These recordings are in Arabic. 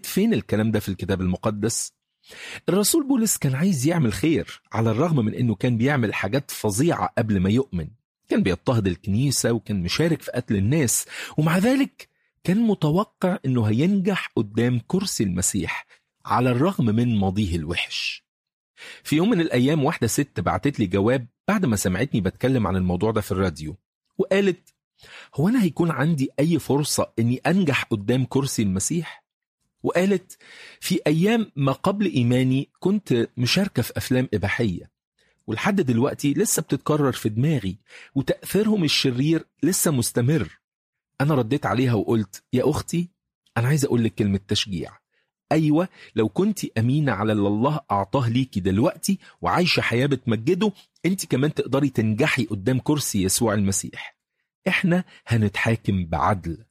فين الكلام ده في الكتاب المقدس؟ الرسول بولس كان عايز يعمل خير على الرغم من انه كان بيعمل حاجات فظيعة قبل ما يؤمن. كان بيضطهد الكنيسة وكان مشارك في قتل الناس، ومع ذلك كان متوقع انه هينجح قدام كرسي المسيح على الرغم من ماضيه الوحش. في يوم من الايام واحدة ست بعتت لي جواب بعد ما سمعتني بتكلم عن الموضوع ده في الراديو، وقالت: هو انا هيكون عندي اي فرصة اني انجح قدام كرسي المسيح؟ وقالت: في أيام ما قبل إيماني كنت مشاركة في أفلام إباحية، ولحد دلوقتي لسه بتتكرر في دماغي وتأثيرهم الشرير لسه مستمر. أنا رديت عليها وقلت: يا أختي، أنا عايز أقول لك كلمة تشجيع. أيوة، لو كنت أمينة على اللي الله أعطاه ليكي دلوقتي وعايشة حياة بتمجده، أنت كمان تقدري تنجحي قدام كرسي يسوع المسيح. إحنا هنتحاكم بعدل،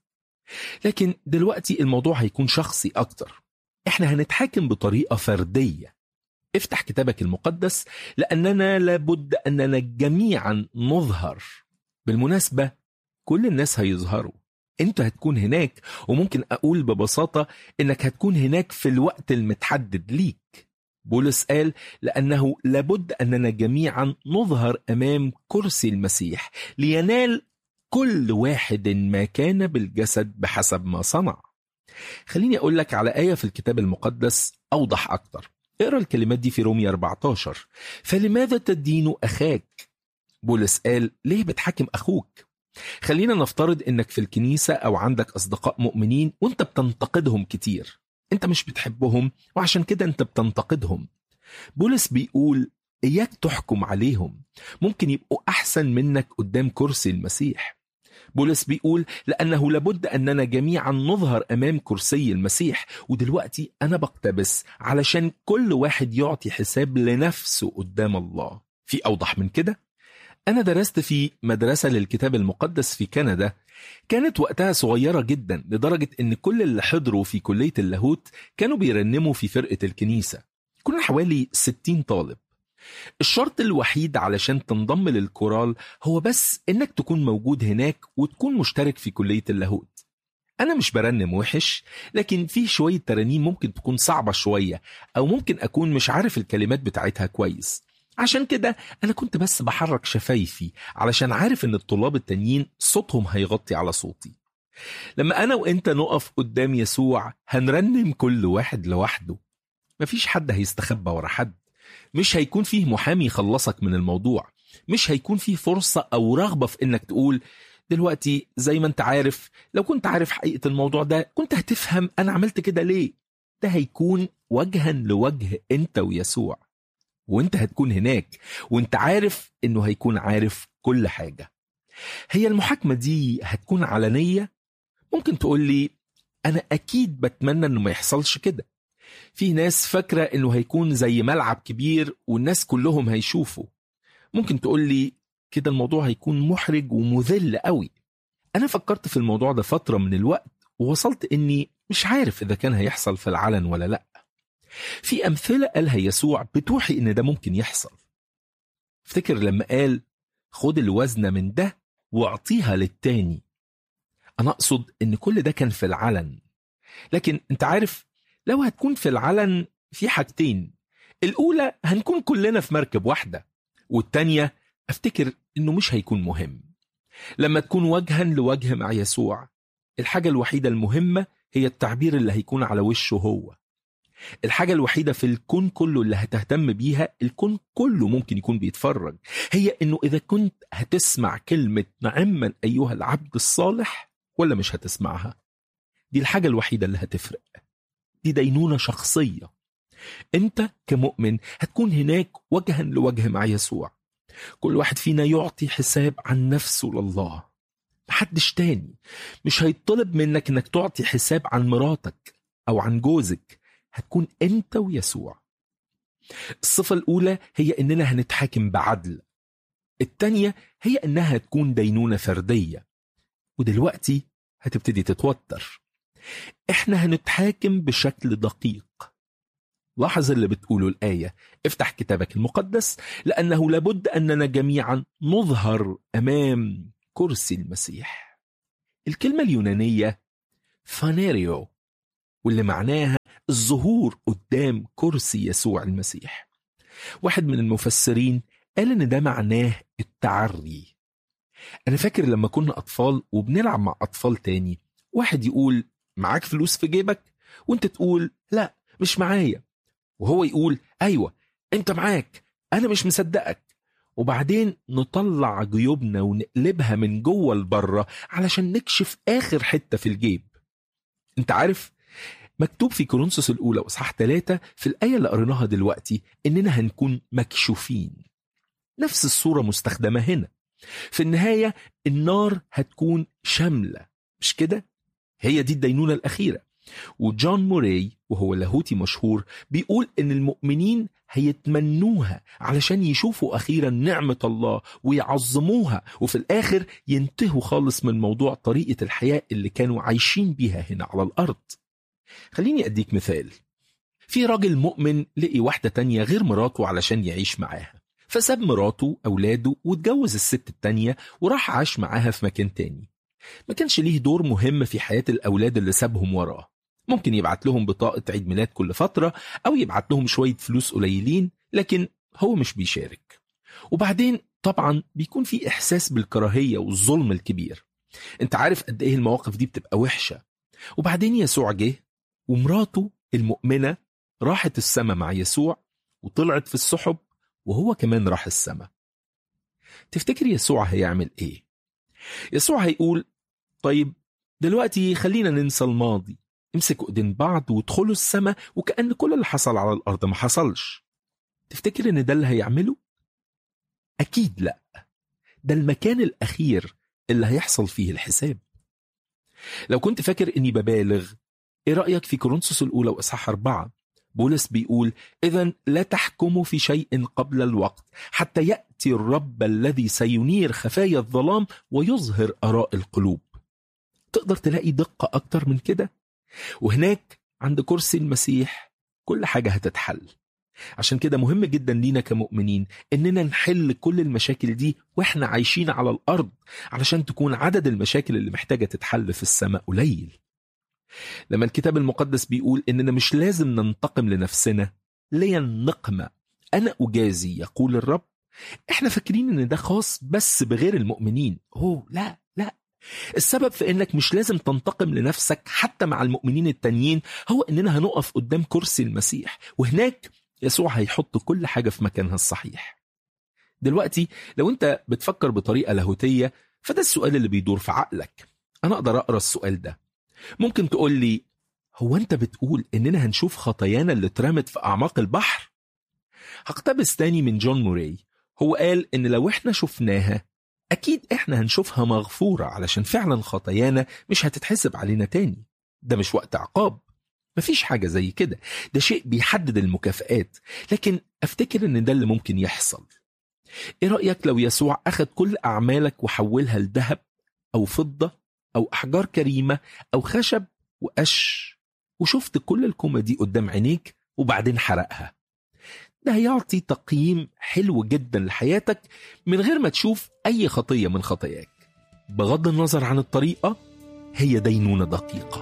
لكن دلوقتي الموضوع هيكون شخصي أكتر. إحنا هنتحاكم بطريقة فردية. افتح كتابك المقدس، لأننا لابد أننا جميعا نظهر. بالمناسبة، كل الناس هيظهروا. أنت هتكون هناك، وممكن أقول ببساطة إنك هتكون هناك في الوقت المتحدد ليك. بولس قال: لأنه لابد أننا جميعا نظهر أمام كرسي المسيح لينال كل واحد ما كان بالجسد بحسب ما صنع. خليني أقول لك على آية في الكتاب المقدس أوضح أكتر. اقرأ الكلمات دي في رومية 14: فلماذا تدين أخاك؟ بولس قال: ليه بتحاكم أخوك؟ خلينا نفترض إنك في الكنيسة أو عندك أصدقاء مؤمنين وإنت بتنتقدهم كتير. إنت مش بتحبهم وعشان كده إنت بتنتقدهم. بولس بيقول: إياك تحكم عليهم، ممكن يبقوا أحسن منك قدام كرسي المسيح. بولس بيقول: لأنه لابد أننا جميعا نظهر أمام كرسي المسيح، ودلوقتي أنا بقتبس علشان كل واحد يعطي حساب لنفسه قدام الله. في أوضح من كده؟ أنا درست في مدرسة للكتاب المقدس في كندا، كانت وقتها صغيرة جدا لدرجة أن كل اللي حضروا في كلية اللاهوت كانوا بيرنموا في فرقة الكنيسة. كنا حوالي 60 طالب. الشرط الوحيد علشان تنضم للكورال هو بس انك تكون موجود هناك وتكون مشترك في كلية اللاهوت. انا مش برنم وحش، لكن فيه شوية ترانيم ممكن تكون صعبة شوية، او ممكن اكون مش عارف الكلمات بتاعتها كويس. عشان كده انا كنت بس بحرك شفايفي علشان عارف ان الطلاب التانيين صوتهم هيغطي على صوتي. لما انا وانت نقف قدام يسوع هنرنم كل واحد لوحده. مفيش حد هيستخبى ورا حد، مش هيكون فيه محامي يخلصك من الموضوع، مش هيكون فيه فرصة أو رغبة في إنك تقول: دلوقتي زي ما أنت عارف، لو كنت عارف حقيقة الموضوع ده كنت هتفهم أنا عملت كده ليه. ده هيكون وجها لوجه أنت ويسوع، وأنت هتكون هناك وأنت عارف إنه هيكون عارف كل حاجة. هي المحاكمة دي هتكون علنية؟ ممكن تقول لي: أنا أكيد بتمنى إنه ما يحصلش كده. في ناس فاكرة إنه هيكون زي ملعب كبير والناس كلهم هيشوفوا. ممكن تقول لي: كده الموضوع هيكون محرج ومذل قوي. أنا فكرت في الموضوع ده فترة من الوقت ووصلت إني مش عارف إذا كان هيحصل في العلن ولا لأ. في أمثلة قالها يسوع بتوحي إن ده ممكن يحصل. افتكر لما قال: خد الوزنة من ده واعطيها للتاني. أنا أقصد إن كل ده كان في العلن، لكن أنت عارف لو هتكون في العلن في حاجتين: الأولى هنكون كلنا في مركب واحدة، والتانية أفتكر إنه مش هيكون مهم. لما تكون وجها لوجه مع يسوع، الحاجة الوحيدة المهمة هي التعبير اللي هيكون على وشه هو. الحاجة الوحيدة في الكون كله اللي هتهتم بيها، الكون كله ممكن يكون بيتفرج، هي إنه إذا كنت هتسمع كلمة نعما أيها العبد الصالح ولا مش هتسمعها. دي الحاجة الوحيدة اللي هتفرق. دي دينونة شخصية. انت كمؤمن هتكون هناك وجها لوجه مع يسوع. كل واحد فينا يعطي حساب عن نفسه لله، محدش تاني. مش هيطلب منك انك تعطي حساب عن مراتك او عن جوزك، هتكون انت ويسوع. الصفة الاولى هي اننا هنتحاكم بعدل، التانية هي انها تكون دينونة فردية. ودلوقتي هتبتدي تتوتر. احنا هنتحاكم بشكل دقيق. لاحظ اللي بتقوله الآية. افتح كتابك المقدس، لأنه لابد أننا جميعا نظهر أمام كرسي المسيح. الكلمة اليونانية فانيريو، واللي معناها الظهور قدام كرسي يسوع المسيح. واحد من المفسرين قال إن ده معناه التعري. أنا فاكر لما كنا أطفال وبنلعب مع أطفال تاني، واحد يقول معاك فلوس في جيبك، وانت تقول لا مش معايا، وهو يقول أيوة انت معاك، أنا مش مصدقك، وبعدين نطلع جيوبنا ونقلبها من جوه لبره علشان نكشف آخر حتة في الجيب. انت عارف مكتوب في كورنثوس الأولى وإصحاح 3 في الآية اللي قريناها دلوقتي إننا هنكون مكشوفين. نفس الصورة مستخدمة هنا. في النهاية النار هتكون شاملة، مش كده؟ هي دي الدينونة الأخيرة. وجون موراي وهو لاهوتي مشهور بيقول إن المؤمنين هيتمنوها علشان يشوفوا أخيرا نعمة الله ويعظموها، وفي الآخر ينتهوا خالص من موضوع طريقة الحياة اللي كانوا عايشين بيها هنا على الأرض. خليني أديك مثال. في راجل مؤمن لقي واحدة تانية غير مراته علشان يعيش معاها، فساب مراته أولاده واتجوز الست التانية وراح عاش معاها في مكان تاني. ما كانش ليه دور مهم في حياة الأولاد اللي سابهم وراه. ممكن يبعت لهم بطاقة عيد ميلاد كل فترة أو يبعت لهم شوية فلوس قليلين، لكن هو مش بيشارك. وبعدين طبعا بيكون في إحساس بالكراهية والظلم الكبير. انت عارف قد ايه المواقف دي بتبقى وحشة. وبعدين يسوع جه ومراته المؤمنة راحت السماء مع يسوع وطلعت في السحب، وهو كمان راح السماء. تفتكر يسوع هيعمل ايه؟ يسوع هيقول طيب دلوقتي خلينا ننسى الماضي، امسكوا ايدين بعض وادخلوا السماء وكأن كل اللي حصل على الأرض ما حصلش. تفتكر ان ده اللي هيعمله؟ أكيد لا. ده المكان الأخير اللي هيحصل فيه الحساب. لو كنت فاكر اني ببالغ، ايه رأيك في كورنثوس الأولى وإصحاح 4؟ بولس بيقول إذن لا تحكموا في شيء قبل الوقت حتى يأتي الرب الذي سينير خفايا الظلام ويظهر آراء القلوب. تقدر تلاقي دقة أكتر من كده؟ وهناك عند كرسي المسيح كل حاجة هتتحل. عشان كده مهم جدا لينا كمؤمنين إننا نحل كل المشاكل دي وإحنا عايشين على الأرض، علشان تكون عدد المشاكل اللي محتاجة تتحل في السماء قليل. لما الكتاب المقدس بيقول إننا مش لازم ننتقم لنفسنا، لي النقمة أنا أجازي يقول الرب، إحنا فاكرين إن ده خاص بس بغير المؤمنين. لا، السبب في إنك مش لازم تنتقم لنفسك حتى مع المؤمنين التانيين هو إننا هنقف قدام كرسي المسيح، وهناك يسوع هيحط كل حاجة في مكانها الصحيح. دلوقتي لو أنت بتفكر بطريقة لاهوتية، فده السؤال اللي بيدور في عقلك. أنا أقدر أقرأ السؤال ده. ممكن تقول لي هو أنت بتقول إننا هنشوف خطايانا اللي اترمت في أعماق البحر؟ هقتبس تاني من جون موراي. هو قال إن لو إحنا شفناها أكيد إحنا هنشوفها مغفورة، علشان فعلا خطايانا مش هتتحسب علينا تاني. ده مش وقت عقاب، مفيش حاجة زي كده، ده شيء بيحدد المكافآت. لكن أفتكر إن ده اللي ممكن يحصل. إيه رأيك لو يسوع أخذ كل أعمالك وحولها لذهب أو فضة أو أحجار كريمة أو خشب وقش، وشفت كل الكومة دي قدام عينيك وبعدين حرقها؟ ده هيعطي تقييم حلو جدا لحياتك من غير ما تشوف أي خطية من خطاياك. بغض النظر عن الطريقة، هي دينونة دقيقة.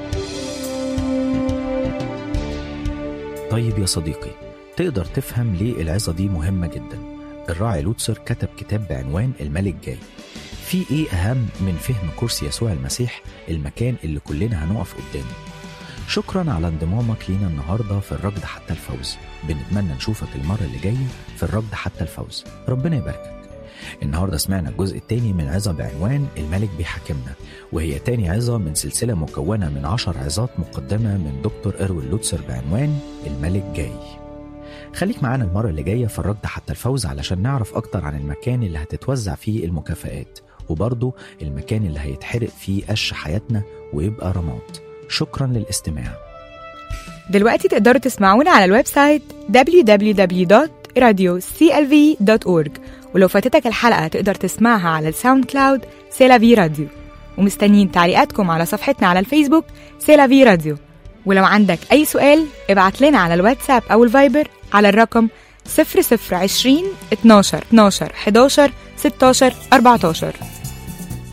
طيب يا صديقي، تقدر تفهم ليه العظة دي مهمة جدا. الراعي لوتسر كتب كتاب بعنوان الملك جاي. في ايه أهم من فهم كرسي يسوع المسيح، المكان اللي كلنا هنقف قدامه؟ شكرا على انضمامك لينا النهاردة في الركض حتى الفوز. بنتمنى نشوفك المرة اللي جاية في الركض حتى الفوز. ربنا يباركك. النهاردة سمعنا الجزء الثاني من عظة بعنوان الملك بيحاكمنا، وهي تاني عظة من سلسلة مكونة من 10 عظات مقدمة من دكتور إروين لوتسر بعنوان الملك جاي. خليك معانا المرة اللي جاية في الركض حتى الفوز علشان نعرف أكتر عن المكان اللي هتتوزع فيه المكافآت، وبرضه المكان اللي هيتحرق فيه قش حياتنا ويبقى رماد. شكرا للاستماع. دلوقتي تقدروا تسمعونا على الويب سايت www.radioclv.org، ولو فاتتك الحلقة تقدر تسمعها على الساوند كلاود سيلافي راديو. ومستنيين تعليقاتكم على صفحتنا على الفيسبوك سيلافي راديو. ولو عندك أي سؤال ابعت لنا على الواتساب أو الفايبر على الرقم 0020 12 12 11 16 14.